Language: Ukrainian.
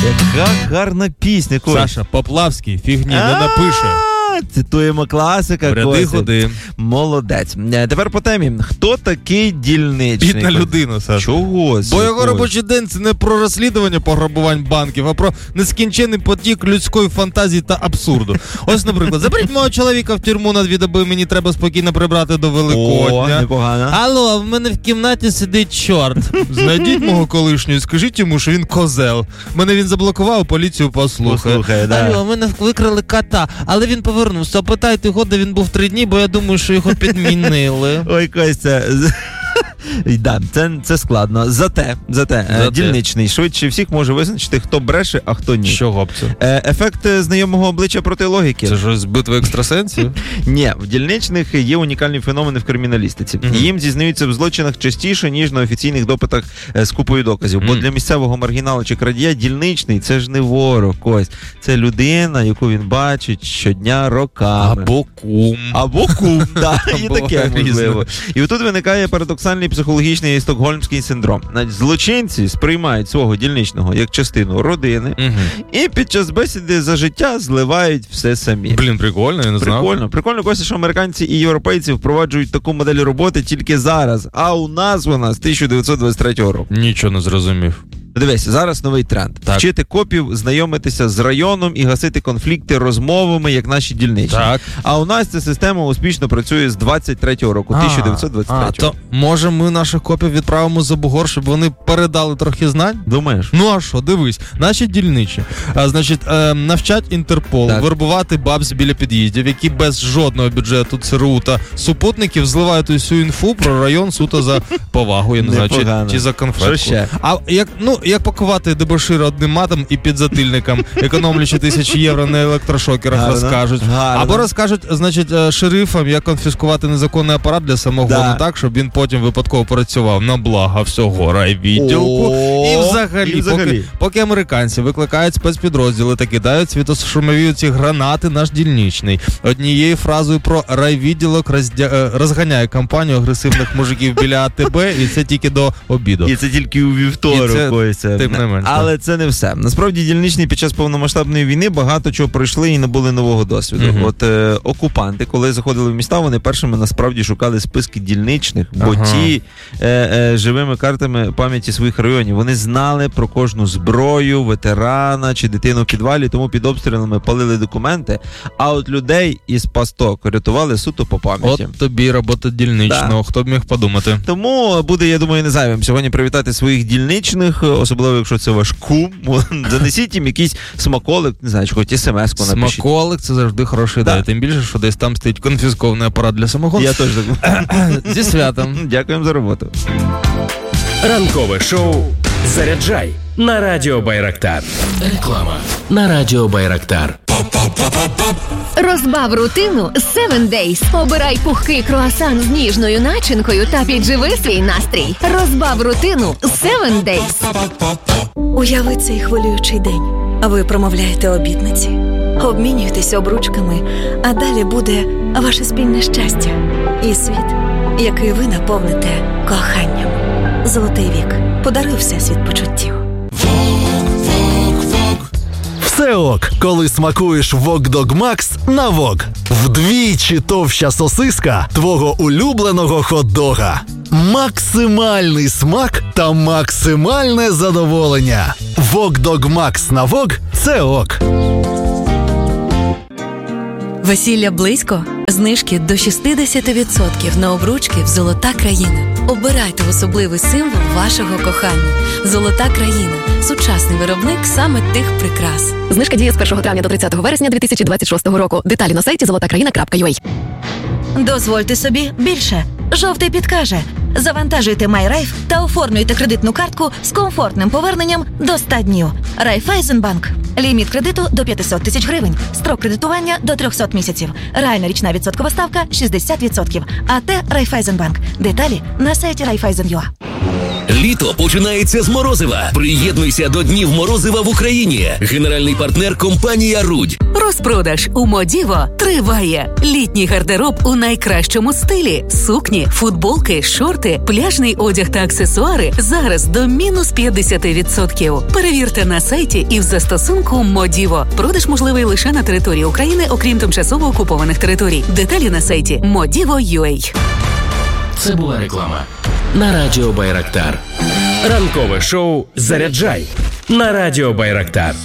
Яка гарна пісня, Коль. Саша, Поплавський фігні не напише. Цитуємо класика. Ряди-ходи. Молодець. Тепер по темі. Хто такий дільничний? Бідна людина, Саша. Чого? Бо його робочий день – це не про розслідування пограбувань банків, а про нескінчений потік людської фантазії та абсурду. Ось, наприклад, заберіть мого чоловіка в тюрму на 2 доби, мені треба спокійно прибрати до Великодня. О, непогано. Алло, в мене в кімнаті сидить чорт. Знайдіть мого колишнього і скажіть йому, що він козел. Мене він заблокував, поліцію послухає. Да. Алло, в мене викрали кота, але він повернувся. Питайте його, де він був 3 дні, бо я думаю, що його підмінили. Ой, Костя. Да, це складно. Зате дільничний швидше всіх може визначити, хто бреше, а хто ні. Чого б це? Ефект знайомого обличчя проти логіки. Це ж битва екстрасенсів? Ні, в дільничних є унікальні феномени в криміналістиці. Їм зізнаються в злочинах частіше, ніж на офіційних допитах з купою доказів. Бо для місцевого маргінала чи крадія дільничний – це ж не ворог, Кость. Це людина, яку він бачить щодня роками. Або кум, так, і таке можливо. І отут виникає парадоксальний психологічний стокгольмський синдром. Навіть злочинці сприймають свого дільничного як частину родини і під час бесіди за життя зливають все самі. Блін, прикольно, я не знав. Прикольно, Костя, що американці і європейці впроваджують таку модель роботи тільки зараз, а у нас вона з 1923 року. Нічого не зрозумів. Дивись, зараз новий тренд. Так. Вчити копів знайомитися з районом і гасити конфлікти розмовами, як наші дільничні. Так. А у нас ця система успішно працює з 23-го року, 1923-го. То може ми наших копів відправимо за бугор, щоб вони передали трохи знань? Думаєш? Ну а що, дивись, наші дільничі, навчать Інтерпол вербувати бабс біля під'їздів, які без жодного бюджету ЦРУ та супутників зливають усю інфу про район суто за повагу, я не знаю, чи за конфетку. Що ще? А як пакувати дебошира одним матом і підзатильником, економлячи 1000 євро на електрошокерах, розкажуть. Або розкажуть, шерифам, як конфіскувати незаконний апарат для самогону так, щоб він потім випадково працював на благо всього райвідділку. І взагалі, поки американці викликають спецпідрозділи та кидають світошумові ці гранати, наш дільничний однією фразою про райвідділок розганяє кампанію агресивних мужиків біля АТБ, і це тільки до обіду. І це тільки у вівторок. Тим не менше. Але це не все. Насправді дільничні під час повномасштабної війни багато чого пройшли і набули нового досвіду. От окупанти, коли заходили в міста, вони першими насправді шукали списки дільничних, бо ті живими картами пам'яті своїх районів. Вони знали про кожну зброю, ветерана чи дитину в підвалі, тому під обстрілами палили документи, а от людей із пасток рятували суто по пам'яті. От тобі робота дільничного, хто б міг подумати. Тому буде, я думаю, не зайвим сьогодні привітати своїх дільничних, особливо, якщо це ваш кум, занесіть їм якийсь смаколик, не знаю, чи хоч смс-ку напишіть. Смаколик – це завжди хороша ідея, тим більше, що десь там стоїть конфіскований апарат для самогону. Я теж так. Зі святом. Дякуємо за роботу. Ранкове шоу «Заряджай» на Радіо Байрактар. Реклама на Радіо Байрактар. Розбав рутину 7 Days. Обирай пухкий круасан з ніжною начинкою та підживи свій настрій. Розбав рутину 7 Days. Уяви цей хвилюючий день. А ви промовляєте обітниці. Обмінюєтесь обручками, а далі буде ваше спільне щастя. І світ, який ви наповните коханням. Золотий вік. Подаруй всесвіт почуттів. Все ок, коли смакуєш Вок-Дог Макс на Вок. Вдвічі товща сосиска твого улюбленого хот-дога. Максимальний смак та максимальне задоволення. Вок-Дог Макс на Вок – це ок. Весілля близько? Знижки до 60% на обручки в «Золота країна». Обирайте особливий символ вашого кохання. «Золота країна» – сучасний виробник саме тих прикрас. Знижка діє з 1 травня до 30 вересня 2026 року. Деталі на сайті zolotakraina.ua. Дозвольте собі більше. Жовтий підкаже. Завантажуйте MyRaiff та оформлюйте кредитну картку з комфортним поверненням до 100 днів. Райфайзенбанк. Ліміт кредиту до 500 тисяч гривень. Строк кредитування до 300 місяців. Реальна річна відсоткова ставка 60%. АТ Райфайзенбанк. Деталі на сайті Райфайзен.ua. Літо починається з морозива. Приєднуйся до Днів морозива в Україні. Генеральний партнер – компанія «Рудь». Розпродаж у Модіво триває. Літній гардероб у найкращому стилі. Сукні, футболки, шорти, пляжний одяг та аксесуари зараз до мінус 50%. Перевірте на сайті і в застосунку Модіво. Продаж можливий лише на території України, окрім тимчасово окупованих територій. Деталі на сайті Modivo.ua. Це була реклама на Радіо Байрактар. Ранкове шоу «Заряджай» на Радіо Байрактар.